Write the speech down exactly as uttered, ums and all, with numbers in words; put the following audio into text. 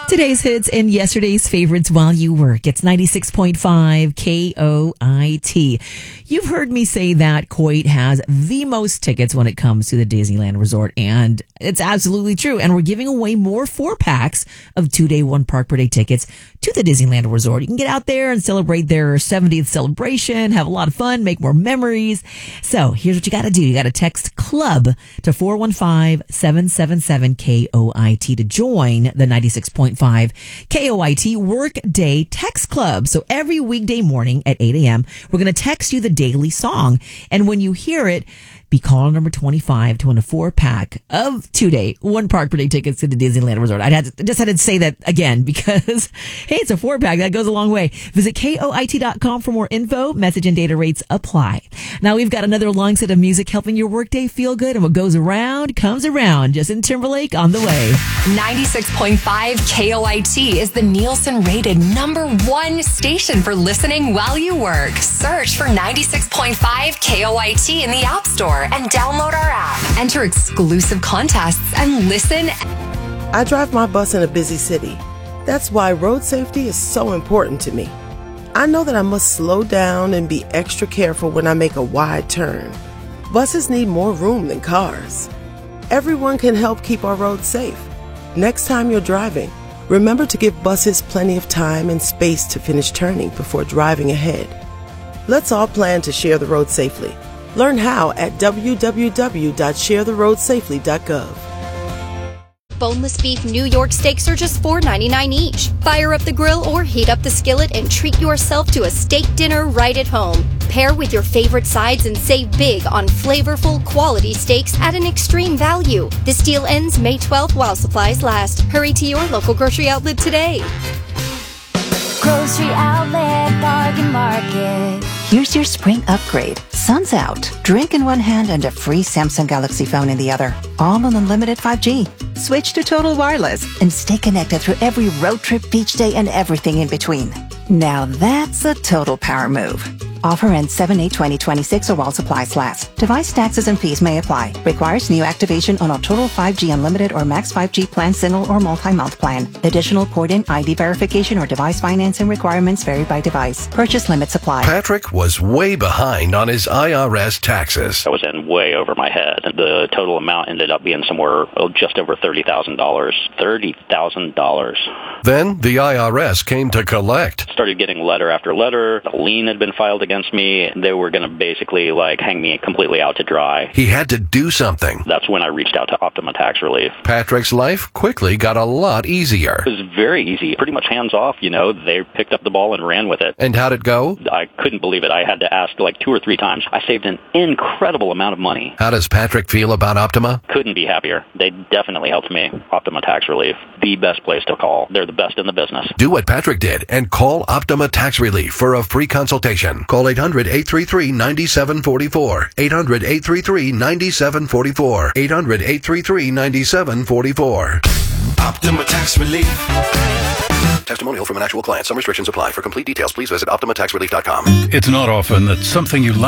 Today's hits and yesterday's favorites while you work. It's ninety-six point five K O I T. You've heard me say that Coit has the most tickets when it comes to the Disneyland Resort, and it's absolutely true. And we're giving away more four packs of two-day, one-park per day tickets to the Disneyland Resort. You can get out there and celebrate their seventieth celebration, have a lot of fun, make more memories. So here's what you got to do. You got to text CLUB to four one five, seven seven seven, K O I T to join the ninety-six point five K O I T Workday Text Club. So every weekday morning at eight a.m., we're going to text you the daily song. And when you hear it, be caller number twenty-five to win a four pack of two day, one park per day tickets to the Disneyland Resort. I had to, just had to say that again because, hey, it's a four pack. That goes a long way. Visit K O I T dot com for more info. Message and data rates apply. Now we've got another long set of music helping your workday feel good. And what goes around comes around. Justin Timberlake on the way. ninety-six point five K O I T is the Nielsen rated number one station for listening while you work. Search for ninety-six point five K O I T in the App Store and download our app. Enter exclusive contests and listen. I drive my bus in a busy city. That's why road safety is so important to me. I know that I must slow down and be extra careful when I make a wide turn. Buses need more room than cars. Everyone can help keep our roads safe. Next time you're driving, remember to give buses plenty of time and space to finish turning before driving ahead. Let's all plan to share the road safely. Learn how at w w w dot share the road safely dot gov. Boneless beef New York steaks are just four ninety-nine each. Fire up the grill or heat up the skillet and treat yourself to a steak dinner right at home. Pair with your favorite sides and save big on flavorful, quality steaks at an extreme value. This deal ends May twelfth while supplies last. Hurry to your local grocery outlet today. Grocery Outlet Bargain Market. Here's your spring upgrade. Sun's out. Drink in one hand and a free Samsung Galaxy phone in the other. All on unlimited five G. Switch to Total Wireless and stay connected through every road trip, beach day, and everything in between. Now that's a total power move. Offer ends seven eight twenty twenty-six or while supplies last. Device taxes and fees may apply. Requires new activation on a Total five G Unlimited or Max five G plan, single or multi-month plan. Additional port-in I D verification or device financing requirements vary by device. Purchase limits apply. Patrick was way behind on his I R S taxes. I was in way over my head. The total amount ended up being somewhere oh, just over thirty thousand dollars. thirty thousand dollars. Then the I R S came to collect. Started getting letter after letter. A lien had been filed against me. They were going to basically like hang me completely out to dry. He had to do something. That's when I reached out to Optima Tax Relief. Patrick's life quickly got a lot easier. It was very easy, pretty much hands off, you know. They picked up the ball and ran with it. And how'd it go? I couldn't believe it. I had to ask like two or three times. I saved an incredible amount of money. How does Patrick feel about Optima? Couldn't be happier. They definitely helped me. Optima Tax Relief, the best place to call. They're the best in the business. Do what Patrick did and call Optima Tax Relief for a free consultation. Call eight hundred, eight three three, nine seven four four. eight hundred, eight three three, nine seven four four. eight hundred, eight three three, nine seven four four. Optima Tax Relief. Testimonial from an actual client. Some restrictions apply. For complete details, please visit optima tax relief dot com. It's not often that something you like